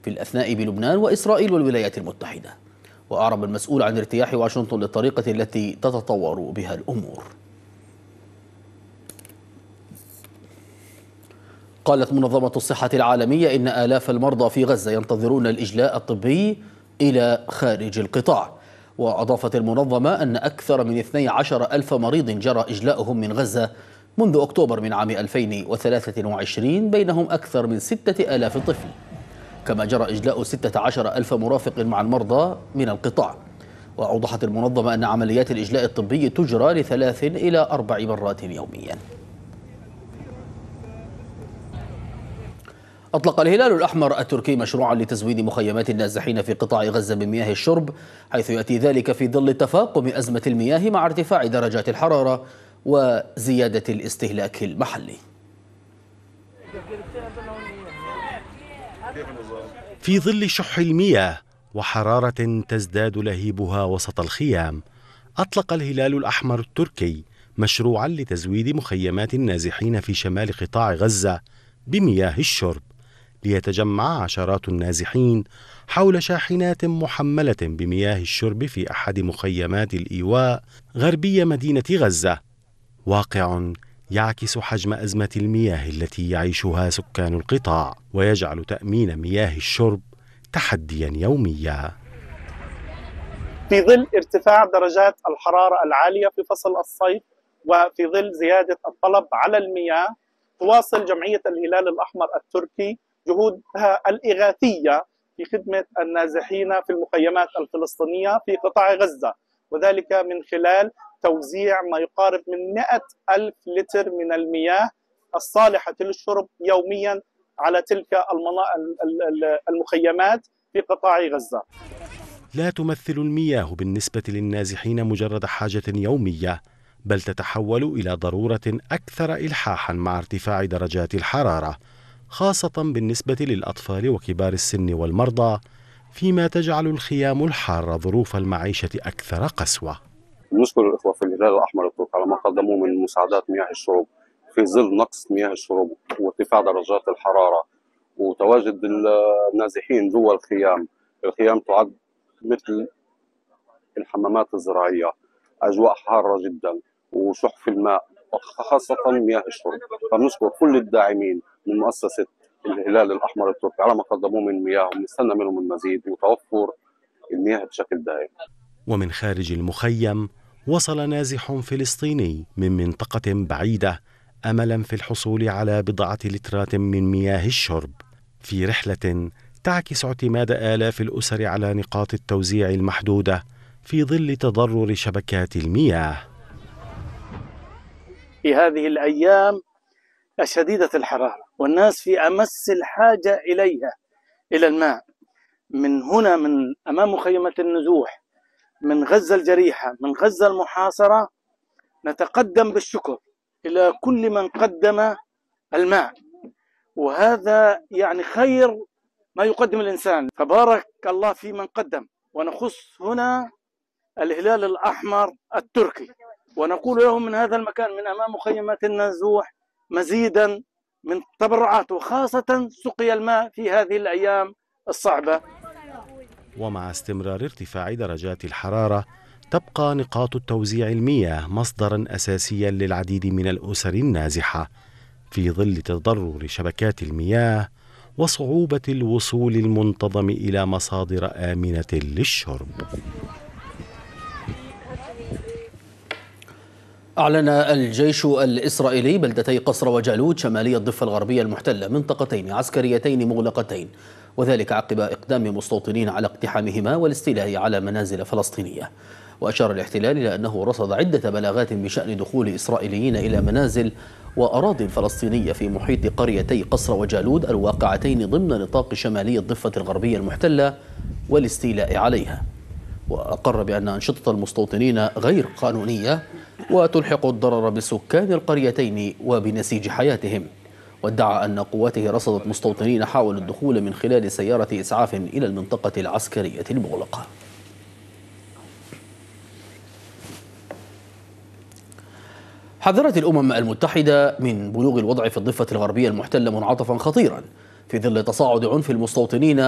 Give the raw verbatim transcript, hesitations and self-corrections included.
في الأثناء بلبنان وإسرائيل والولايات المتحدة. وأعرب المسؤول عن ارتياح واشنطن للطريقة التي تتطور بها الأمور. قالت منظمة الصحة العالمية إن آلاف المرضى في غزة ينتظرون الإجلاء الطبي إلى خارج القطاع. وأضافت المنظمة أن أكثر من اثني عشر ألف مريض جرى إجلاؤهم من غزة منذ أكتوبر من عام ألفين وثلاثة وعشرين، بينهم أكثر من ستة آلاف طفل. كما جرى إجلاء ستة عشر ألف مرافق مع المرضى من القطاع. وأوضحت المنظمة أن عمليات الإجلاء الطبي تجرى لثلاث إلى أربع مرات يوميا. أطلق الهلال الأحمر التركي مشروعا لتزويد مخيمات النازحين في قطاع غزة بمياه الشرب، حيث يأتي ذلك في ظل تفاقم أزمة المياه مع ارتفاع درجات الحرارة وزيادة الاستهلاك المحلي. في ظل شح المياه وحرارة تزداد لهيبها وسط الخيام، أطلق الهلال الأحمر التركي مشروعا لتزويد مخيمات النازحين في شمال قطاع غزة بمياه الشرب، ليتجمع عشرات النازحين حول شاحنات محملة بمياه الشرب في أحد مخيمات الإيواء غربي مدينة غزة، واقع يعكس حجم أزمة المياه التي يعيشها سكان القطاع، ويجعل تأمين مياه الشرب تحديا يوميا. في ظل ارتفاع درجات الحرارة العالية في فصل الصيف وفي ظل زيادة الطلب على المياه، تواصل جمعية الهلال الأحمر التركي جهودها الإغاثية في خدمة النازحين في المخيمات الفلسطينية في قطاع غزة، وذلك من خلال توزيع ما يقارب من مئة ألف لتر من المياه الصالحة للشرب يوميا على تلك المخيمات في قطاع غزة. لا تمثل المياه بالنسبة للنازحين مجرد حاجة يومية، بل تتحول إلى ضرورة أكثر إلحاحا مع ارتفاع درجات الحرارة، خاصة بالنسبة للأطفال وكبار السن والمرضى، فيما تجعل الخيام الحارة ظروف المعيشة أكثر قسوة. نشكر الإخوة في الهلال الأحمر التركي على ما قدموه من مساعدات مياه الشرب في ظل نقص مياه الشرب وارتفاع درجات الحرارة وتواجد النازحين جوا الخيام. الخيام تعد مثل الحمامات الزراعية، أجواء حارة جدا وشح في الماء خاصة مياه الشرب. فنشكر كل الداعمين من مؤسسة الهلال الأحمر التركي على ما قدموه من مياه، ونستنى منهم المزيد وتوفر المياه بشكل دائم. ومن خارج المخيم وصل نازح فلسطيني من منطقة بعيدة أملا في الحصول على بضعة لترات من مياه الشرب، في رحلة تعكس اعتماد آلاف الأسر على نقاط التوزيع المحدودة في ظل تضرر شبكات المياه. في هذه الأيام الشديدة الحرارة والناس في أمس الحاجة إليها إلى الماء، من هنا من أمام مخيمة النزوح، من غزة الجريحة، من غزة المحاصرة، نتقدم بالشكر إلى كل من قدم الماء، وهذا يعني خير ما يقدم الإنسان، فبارك الله في من قدم. ونخص هنا الهلال الأحمر التركي ونقول لهم من هذا المكان من أمام مخيمات النزوح مزيدا من التبرعات، وخاصة سقي الماء في هذه الأيام الصعبة. ومع استمرار ارتفاع درجات الحرارة، تبقى نقاط التوزيع المياه مصدرا أساسيا للعديد من الأسر النازحة، في ظل تضرر شبكات المياه وصعوبة الوصول المنتظم إلى مصادر آمنة للشرب. أعلن الجيش الإسرائيلي بلدتي قصر وجالوت شمالي الضفة الغربية المحتلة منطقتين عسكريتين مغلقتين، وذلك عقب إقدام مستوطنين على اقتحامهما والاستيلاء على منازل فلسطينية. وأشار الاحتلال إلى أنه رصد عدة بلاغات بشأن دخول إسرائيليين إلى منازل وأراضي فلسطينية في محيط قريتي قصر وجالوت الواقعتين ضمن نطاق شمالي الضفة الغربية المحتلة والاستيلاء عليها. وأقر بأن أنشطة المستوطنين غير قانونية وتلحق الضرر بسكان القريتين وبنسيج حياتهم. وادعى أن قواته رصدت مستوطنين حاولوا الدخول من خلال سيارة إسعاف إلى المنطقة العسكرية المغلقة. حذرت الأمم المتحدة من بلوغ الوضع في الضفة الغربية المحتلة منعطفا خطيرا في ظل تصاعد عنف المستوطنين